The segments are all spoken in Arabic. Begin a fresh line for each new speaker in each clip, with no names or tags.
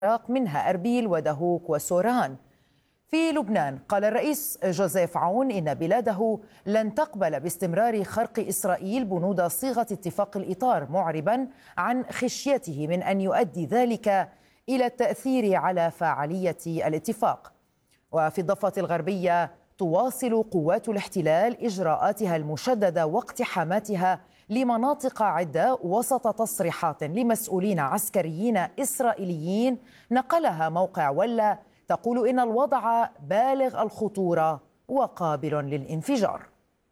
العراق منها أربيل ودهوك وسوران. في لبنان قال الرئيس جوزيف عون إن بلاده لن تقبل باستمرار خرق إسرائيل بنود صيغة اتفاق الإطار، معربا عن خشيته من أن يؤدي ذلك إلى التأثير على فاعلية الاتفاق. وفي الضفة الغربية تواصل قوات الاحتلال إجراءاتها المشددة واقتحاماتها لمناطق عدة وسط تصريحات لمسؤولين عسكريين إسرائيليين نقلها موقع ولا تقول إن الوضع بالغ الخطورة وقابل للانفجار.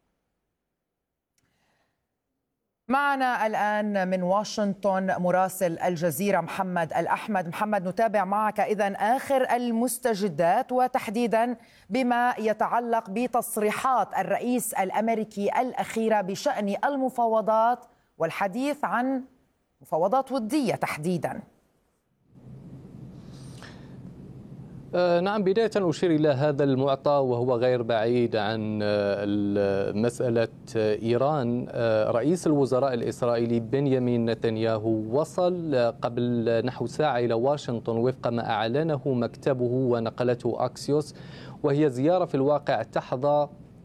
معنا الآن من واشنطن مراسل الجزيرة محمد الأحمد. محمد، نتابع معك إذن آخر المستجدات وتحديدا بما يتعلق بتصريحات الرئيس الأمريكي الأخيرة بشأن المفاوضات والحديث عن مفاوضات ودية تحديدا.
نعم، بداية أشير إلى هذا المعطى وهو غير بعيد عن مسألة إيران. رئيس الوزراء الإسرائيلي بنيامين نتنياهو وصل قبل نحو ساعة إلى واشنطن وفق ما أعلنه مكتبه ونقلته أكسيوس، وهي زيارة في الواقع تحظى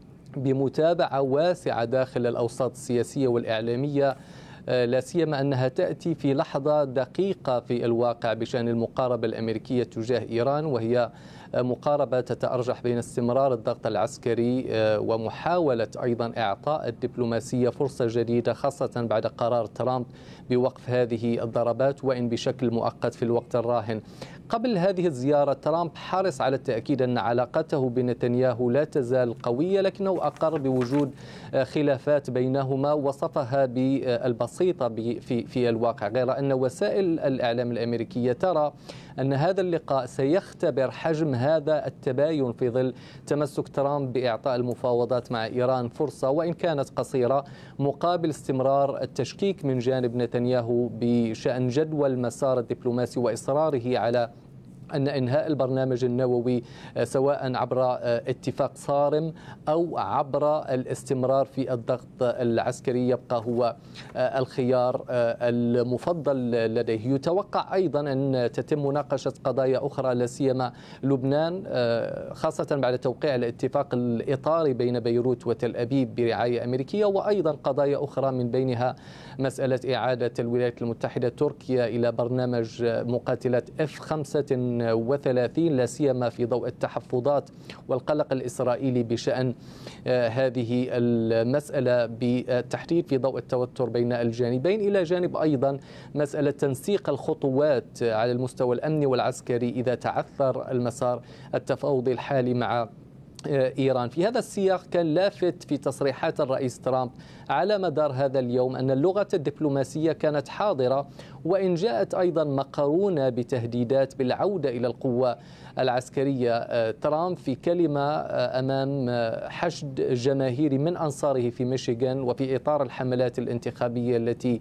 بمتابعة واسعة داخل الأوساط السياسية والإعلامية، لا سيما أنها تأتي في لحظة دقيقة في الواقع بشأن المقاربة الأمريكية تجاه إيران، وهي مقاربة تتأرجح بين استمرار الضغط العسكري ومحاولة أيضا إعطاء الدبلوماسية فرصة جديدة، خاصة بعد قرار ترامب بوقف هذه الضربات وإن بشكل مؤقت في الوقت الراهن. قبل هذه الزيارة ترامب حرص على التأكيد أن علاقته بنتنياهو لا تزال قوية، لكنه أقر بوجود خلافات بينهما وصفها بالبسيطة في الواقع، غير أن وسائل الإعلام الأمريكية ترى أن هذا اللقاء سيختبر حجم هذا التباين في ظل تمسك ترامب بإعطاء المفاوضات مع إيران فرصة وإن كانت قصيرة، مقابل استمرار التشكيك من جانب نتنياهو بشأن جدوى المسار الدبلوماسي وإصراره على أن إنهاء البرنامج النووي سواء عبر اتفاق صارم أو عبر الاستمرار في الضغط العسكري يبقى هو الخيار المفضل لديه. يتوقع أيضا أن تتم مناقشة قضايا أخرى لا سيما لبنان، خاصة بعد توقيع الاتفاق الإطاري بين بيروت وتل أبيب برعاية أمريكية، وأيضا قضايا أخرى من بينها مسألة إعادة الولايات المتحدة تركيا إلى برنامج مقاتلات F-35 لا سيما في ضوء التحفظات والقلق الإسرائيلي بشأن هذه المسألة بالتحديد في ضوء التوتر بين الجانبين، إلى جانب أيضا مسألة تنسيق الخطوات على المستوى الأمني والعسكري إذا تعثر المسار التفاوضي الحالي مع إيران. في هذا السياق كان لافت في تصريحات الرئيس ترامب على مدار هذا اليوم أن اللغة الدبلوماسية كانت حاضرة، وإن جاءت أيضا مقرونة بتهديدات بالعودة إلى القوة العسكرية. ترامب في كلمة أمام حشد جماهيري من أنصاره في ميشيغان وفي إطار الحملات الانتخابية التي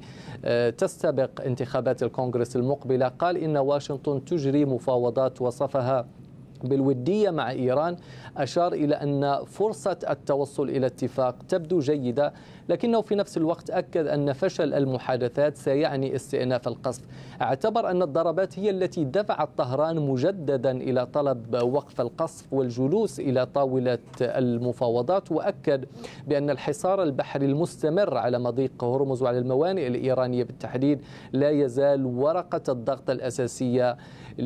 تستبق انتخابات الكونغرس المقبلة قال إن واشنطن تجري مفاوضات وصفها بالودية مع إيران، أشار إلى أن فرصة التوصل إلى اتفاق تبدو جيدة، لكنه في نفس الوقت أكد أن فشل المحادثات سيعني استئناف القصف. اعتبر أن الضربات هي التي دفعت طهران مجددا إلى طلب وقف القصف والجلوس إلى طاولة المفاوضات، وأكد بأن الحصار البحري المستمر على مضيق هرمز وعلى الموانئ الإيرانية بالتحديد لا يزال ورقة الضغط الأساسية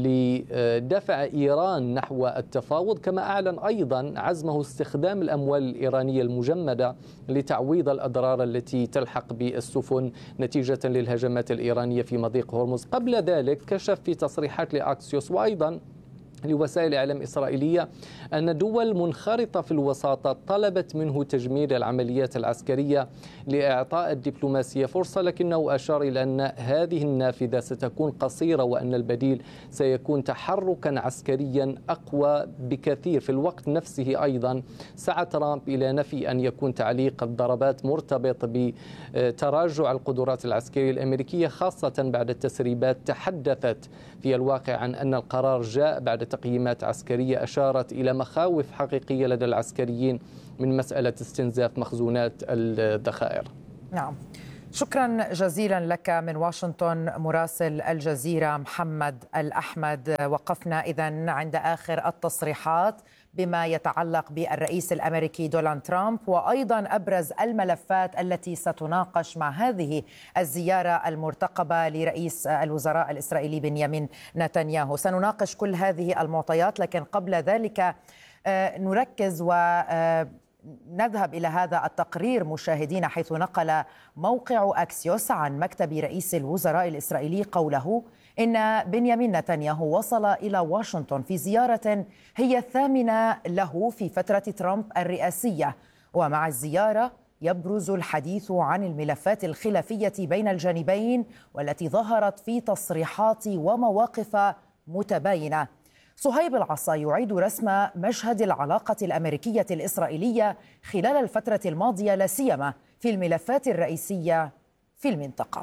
لدفع إيران نحو التفاوض، كما أعلن أيضا عزمه استخدام الأموال الإيرانية المجمدة لتعويض الأضرار التي تلحق بالسفن نتيجة للهجمات الإيرانية في مضيق هرمز. قبل ذلك كشف في تصريحات لأكسيوس وأيضا لوسائل إعلام إسرائيلية أن دول منخرطة في الوساطة طلبت منه تجميد العمليات العسكرية لإعطاء الدبلوماسية فرصة، لكنه أشار إلى أن هذه النافذة ستكون قصيرة وأن البديل سيكون تحركا عسكريا أقوى بكثير. في الوقت نفسه أيضا سعى ترامب إلى نفي أن يكون تعليق الضربات مرتبط بتراجع القدرات العسكرية الأمريكية، خاصة بعد التسريبات تحدثت في الواقع عن أن القرار جاء بعد تقييمات عسكرية أشارت إلى مخاوف حقيقية لدى العسكريين من مسألة استنزاف مخزونات الذخائر.
نعم، شكرا جزيلا لك من واشنطن مراسل الجزيرة محمد الأحمد. وقفنا إذن عند آخر التصريحات بما يتعلق بالرئيس الأمريكي دونالد ترامب، وأيضا أبرز الملفات التي ستناقش مع هذه الزيارة المرتقبة لرئيس الوزراء الإسرائيلي بنيامين نتنياهو. سنناقش كل هذه المعطيات، لكن قبل ذلك نركز نذهب إلى هذا التقرير مشاهدينا، حيث نقل موقع أكسيوس عن مكتب رئيس الوزراء الإسرائيلي قوله إن بنيامين نتنياهو وصل إلى واشنطن في زيارة هي الثامنة له في فترة ترامب الرئاسية، ومع الزيارة يبرز الحديث عن الملفات الخلافية بين الجانبين والتي ظهرت في تصريحات ومواقف متباينة. صهيب العصا يعيد رسم مشهد العلاقة الأمريكية الإسرائيلية خلال الفترة الماضية، لا سيما في الملفات الرئيسية في المنطقة.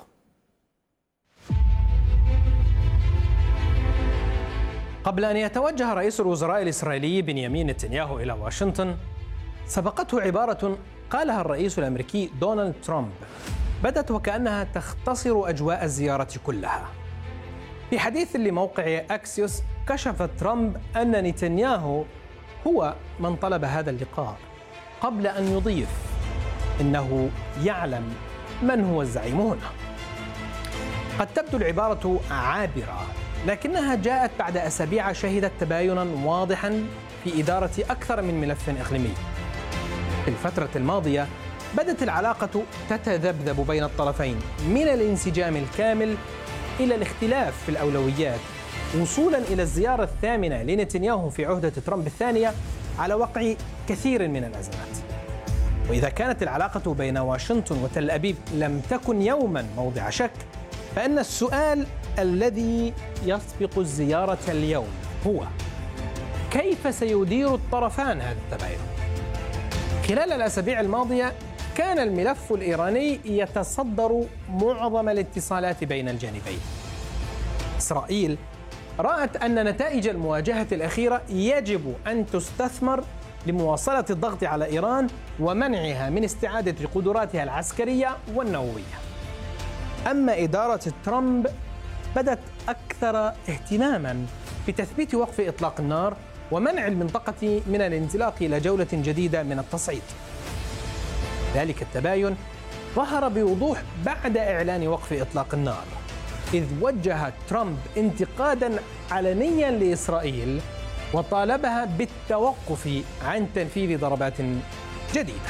قبل أن يتوجه رئيس الوزراء الإسرائيلي بنيامين نتنياهو إلى واشنطن، سبقته عبارة قالها الرئيس الأمريكي دونالد ترامب بدت وكأنها تختصر أجواء الزيارة كلها. في حديث لموقع أكسيوس كشف ترامب أن نتنياهو هو من طلب هذا اللقاء، قبل أن يضيف إنه يعلم من هو الزعيم هنا. قد تبدو العبارة عابرة، لكنها جاءت بعد أسابيع شهدت تباينا واضحا في إدارة أكثر من ملف إقليمي. في الفترة الماضية بدت العلاقة تتذبذب بين الطرفين، من الانسجام الكامل إلى الاختلاف في الأولويات، وصولا إلى الزيارة الثامنة لنتنياهو في عهدة ترامب الثانية على وقع كثير من الأزمات. وإذا كانت العلاقة بين واشنطن وتل أبيب لم تكن يوما موضع شك، فإن السؤال الذي يسبق الزيارة اليوم هو: كيف سيدير الطرفان هذا التباين؟ خلال الأسابيع الماضية كان الملف الإيراني يتصدر معظم الاتصالات بين الجانبين. إسرائيل رأت أن نتائج المواجهة الأخيرة يجب أن تستثمر لمواصلة الضغط على إيران ومنعها من استعادة قدراتها العسكرية والنووية. أما إدارة ترامب بدت أكثر اهتماما بتثبيت وقف إطلاق النار ومنع المنطقة من الانزلاق إلى جولة جديدة من التصعيد. ذلك التباين ظهر بوضوح بعد إعلان وقف إطلاق النار، إذ وجه ترامب انتقادا علنيا لإسرائيل وطالبها بالتوقف عن تنفيذ ضربات جديدة.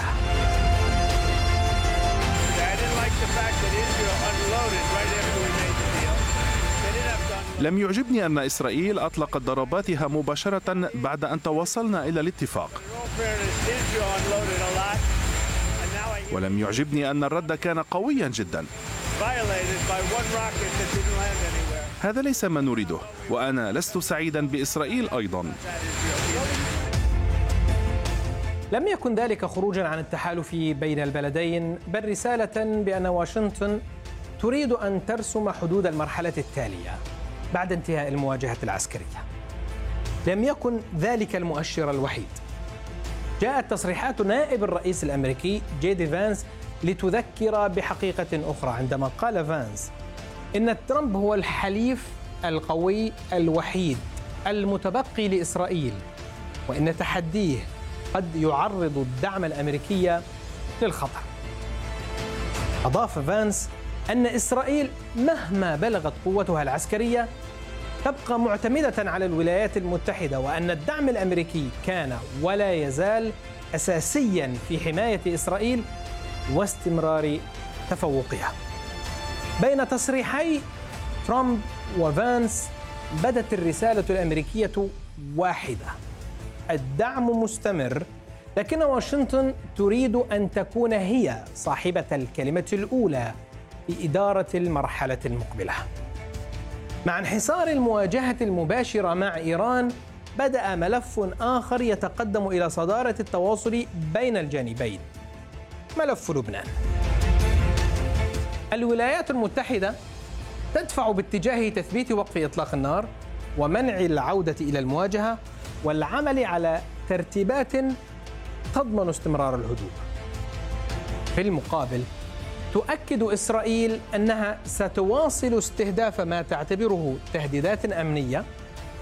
لم يعجبني أن إسرائيل أطلقت ضرباتها مباشرة بعد أن توصلنا إلى الاتفاق، ولم يعجبني أن الرد كان قويا جدا. هذا ليس ما نريده، وأنا لست سعيدا بإسرائيل أيضا.
لم يكن ذلك خروجا عن التحالف بين البلدين، بل رسالة بأن واشنطن تريد أن ترسم حدود المرحلة التالية بعد انتهاء المواجهة العسكرية. لم يكن ذلك المؤشر الوحيد. جاءت تصريحات نائب الرئيس الأمريكي جي دي فانس لتذكر بحقيقة أخرى، عندما قال فانس إن ترامب هو الحليف القوي الوحيد المتبقي لإسرائيل، وإن تحديه قد يعرض الدعم الأمريكي للخطر. أضاف فانس أن إسرائيل مهما بلغت قوتها العسكرية تبقى معتمدة على الولايات المتحدة، وأن الدعم الأمريكي كان ولا يزال أساسيا في حماية إسرائيل واستمرار تفوقها. بين تصريحي ترامب وفانس بدت الرسالة الأمريكية واحدة: الدعم مستمر، لكن واشنطن تريد أن تكون هي صاحبة الكلمة الأولى في إدارة المرحلة المقبلة. مع انحسار المواجهة المباشرة مع إيران، بدأ ملف آخر يتقدم إلى صدارة التواصل بين الجانبين: ملف لبنان. الولايات المتحدة تدفع باتجاه تثبيت وقف إطلاق النار ومنع العودة إلى المواجهة والعمل على ترتيبات تضمن استمرار الهدوء. في المقابل، تؤكد إسرائيل أنها ستواصل استهداف ما تعتبره تهديدات أمنية